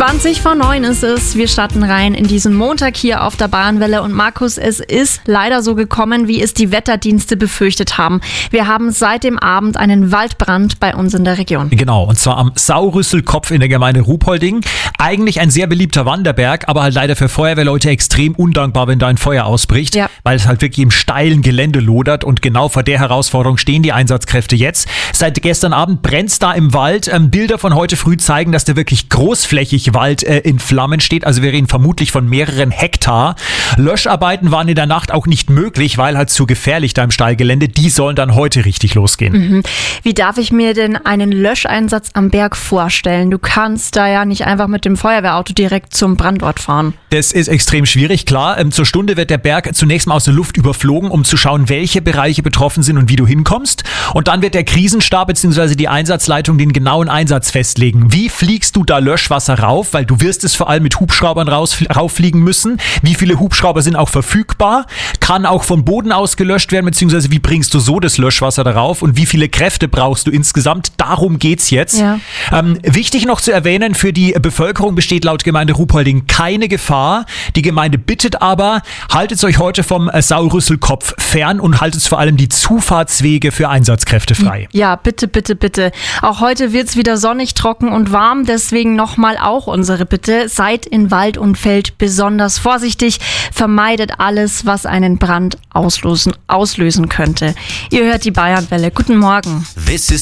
8:20 ist es. Wir starten rein in diesen Montag hier auf der Bayernwelle. Und Markus, es ist leider so gekommen, wie es die Wetterdienste befürchtet haben. Wir haben seit dem Abend einen Waldbrand bei uns in der Region. Genau, und zwar am Saurüsselkopf in der Gemeinde Ruhpolding. Eigentlich ein sehr beliebter Wanderberg, aber halt leider für Feuerwehrleute extrem undankbar, wenn da ein Feuer ausbricht, weil es halt wirklich im steilen Gelände lodert, und genau vor der Herausforderung stehen die Einsatzkräfte jetzt. Seit gestern Abend brennt es da im Wald. Bilder von heute früh zeigen, dass der wirklich großflächig Wald in Flammen steht, also wir reden vermutlich von mehreren Hektar. Löscharbeiten waren in der Nacht auch nicht möglich, weil halt zu gefährlich da im Steilgelände. Die sollen dann heute richtig losgehen. Wie darf ich mir denn einen Löscheinsatz am Berg vorstellen? Du kannst da ja nicht einfach mit dem Feuerwehrauto direkt zum Brandort fahren. Das ist extrem schwierig, klar. Zur Stunde wird der Berg zunächst mal aus der Luft überflogen, um zu schauen, welche Bereiche betroffen sind und wie du hinkommst. Und dann wird der Krisenstab bzw. die Einsatzleitung den genauen Einsatz festlegen. Wie fliegst du da Löschwasser rauf? Weil du wirst es vor allem mit Hubschraubern rauffliegen müssen. Wie viele Hubschrauber sind auch verfügbar? Kann auch vom Boden aus gelöscht werden, beziehungsweise wie bringst du so das Löschwasser darauf? Und wie viele Kräfte brauchst du insgesamt? Darum geht's jetzt. Ja. Wichtig noch zu erwähnen, für die Bevölkerung besteht laut Gemeinde Ruhpolding keine Gefahr. Die Gemeinde bittet aber, haltet euch heute vom Saurüsselkopf fern und haltet vor allem die Zufahrtswege für Einsatzkräfte frei. Ja, bitte, bitte, bitte. Auch heute wird's wieder sonnig, trocken und warm. Deswegen nochmal auch unsere Bitte. Seid in Wald und Feld besonders vorsichtig. Vermeidet alles, was einen Brand auslösen könnte. Ihr hört die Bayernwelle. Guten Morgen. This is